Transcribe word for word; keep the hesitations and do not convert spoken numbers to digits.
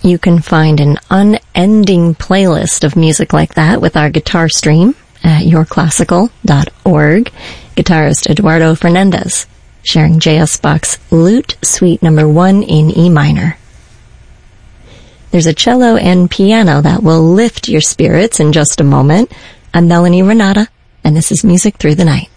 You can find an unending playlist of music like that with our guitar stream at your classical dot org. Guitarist Eduardo Fernandez, sharing J S Bach's Lute Suite number one in E minor. There's a cello and piano that will lift your spirits in just a moment. I'm Melanie Renata, and this is Music Through the Night.